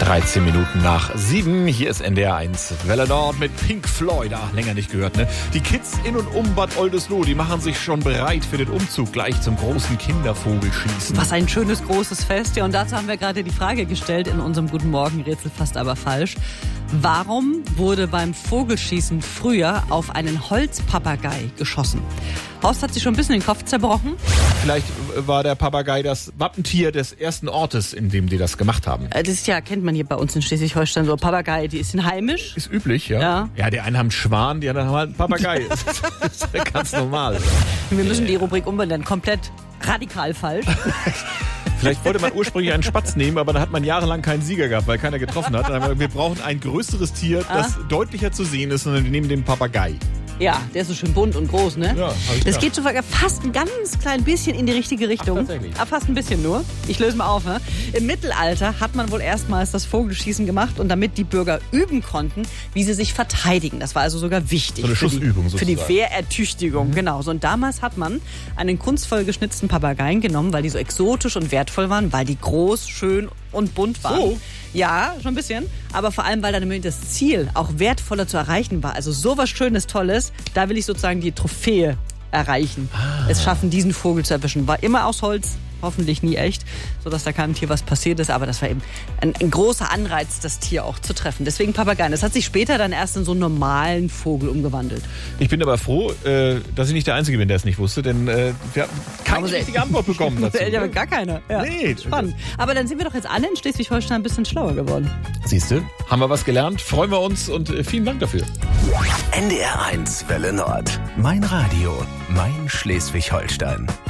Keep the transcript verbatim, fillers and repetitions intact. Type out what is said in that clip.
dreizehn Minuten nach sieben. Hier ist N D R eins Welle Nord mit Pink Floyd. Ach, länger nicht gehört, ne? Die Kids in und um Bad Oldesloe, die machen sich schon bereit für den Umzug gleich zum großen Kindervogelschießen. Was ein schönes, großes Fest. Ja, und dazu haben wir gerade die Frage gestellt in unserem Guten Morgen-Rätsel, fast aber falsch. Warum wurde beim Vogelschießen früher auf einen Holzpapagei geschossen? Horst hat sich schon ein bisschen den Kopf zerbrochen. Vielleicht war der Papagei das Wappentier des ersten Ortes, in dem die das gemacht haben. Das ist ja, kennt man hier bei uns in Schleswig-Holstein so. Papagei, die ist heimisch. Ist üblich, ja. Ja, ja, die einen haben einen Schwan, die anderen haben halt einen Papagei. Das ist ja ganz normal. Wir müssen die Rubrik umbenennen. Komplett radikal falsch. Vielleicht wollte man ursprünglich einen Spatz nehmen, aber dann hat man jahrelang keinen Sieger gehabt, weil keiner getroffen hat. Dann haben wir, gesagt, wir brauchen ein größeres Tier, das ah. deutlicher zu sehen ist, und wir nehmen den Papagei. Ja, der ist so schön bunt und groß, ne? Ja, hab ich das gedacht. geht sogar fast ein ganz klein bisschen in die richtige Richtung. Ach, tatsächlich. Aber fast ein bisschen nur. Ich löse mal auf. Ne? Im Mittelalter hat man wohl erstmals das Vogelschießen gemacht, und damit die Bürger üben konnten, wie sie sich verteidigen. Das war also sogar wichtig. So eine Schussübung für die, sozusagen. Für die Wehrertüchtigung, mhm. genau. So, und damals hat man einen kunstvoll geschnitzten Papageien genommen, weil die so exotisch und wertvoll waren, weil die groß, schön und bunt waren. So? Ja, schon ein bisschen. Aber vor allem, weil dann das Ziel auch wertvoller zu erreichen war. Also sowas Schönes, Tolles, da will ich sozusagen die Trophäe erreichen. Ah. Es schaffen, diesen Vogel zu erwischen. War immer aus Holz, hoffentlich nie echt, sodass da keinem Tier was passiert ist. Aber das war eben ein, ein großer Anreiz, das Tier auch zu treffen. Deswegen Papageien. Das hat sich später dann erst in so einen normalen Vogel umgewandelt. Ich bin aber froh, äh, dass ich nicht der Einzige bin, der es nicht wusste, denn äh, wir haben keine richtige Antwort bekommen dazu. Ja, aber gar keine. Ja. Nee. Spannend. Aber dann sind wir doch jetzt alle in Schleswig-Holstein ein bisschen schlauer geworden. Siehst du, haben wir was gelernt, freuen wir uns, und äh, vielen Dank dafür. N D R eins Welle Nord. Mein Radio, mein Schleswig-Holstein.